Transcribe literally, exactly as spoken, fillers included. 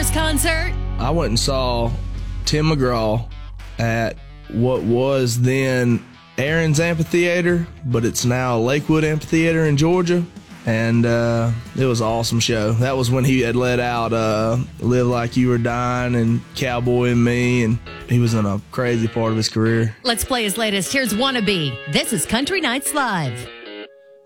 this concert? I went and saw Tim McGraw at what was then Aaron's Amphitheater, but it's now Lakewood Amphitheater in Georgia. And uh, it was an awesome show. That was when he had let out uh, Live Like You Were Dying and Cowboy and Me, and he was in a crazy part of his career. Let's play his latest. Here's Wannabe. This is Country Nights Live.